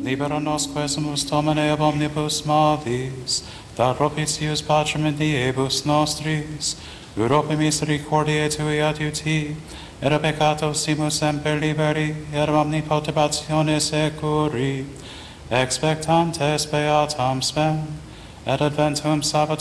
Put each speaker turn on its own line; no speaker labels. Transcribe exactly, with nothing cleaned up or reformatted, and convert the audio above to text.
Libera nos quesumus Domine ab omnibus malis, da propitius pacem in diebus nostris, Europe misericordiae tui adiuti, et a peccato simus semper liberi, et omnipotentiatione securi, expectantes beatam spem, et adventum sabbatum